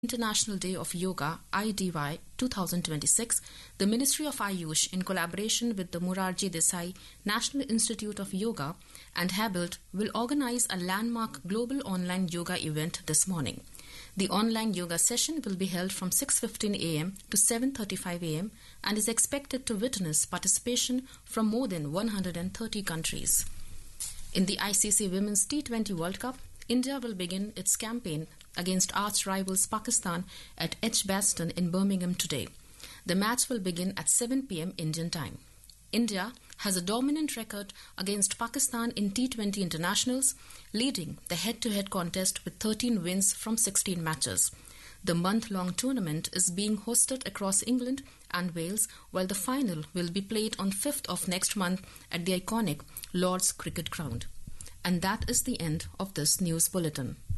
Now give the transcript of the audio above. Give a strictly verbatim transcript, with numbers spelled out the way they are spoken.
International Day of Yoga I D Y twenty twenty-six, the Ministry of Ayush, in collaboration with the Morarji Desai National Institute of Yoga and Habilt, will organize a landmark global online yoga event this morning. The online yoga session will be held from six fifteen a m to seven thirty-five a m and is expected to witness participation from more than one hundred thirty countries. In the I C C Women's T twenty World Cup, India will begin its campaign against arch rivals Pakistan at Edgbaston in Birmingham today. The match will begin at seven p m Indian time. India has a dominant record against Pakistan in T twenty internationals, leading the head-to-head contest with thirteen wins from sixteen matches. The month-long tournament is being hosted across England and Wales, while the final will be played on fifth of next month at the iconic Lord's Cricket Ground. And that is the end of this news bulletin.